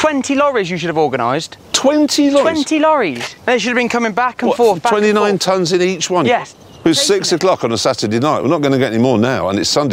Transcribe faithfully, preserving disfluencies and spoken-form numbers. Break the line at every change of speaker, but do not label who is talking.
twenty lorries you should have organised.
twenty lorries?
twenty lorries. They should have been coming back and
What,
forth, back and
twenty-nine
forth.
tonnes in each one?
Yes.
It was six o'clock on a Saturday night. We're not going to get any more now, and it's Sunday.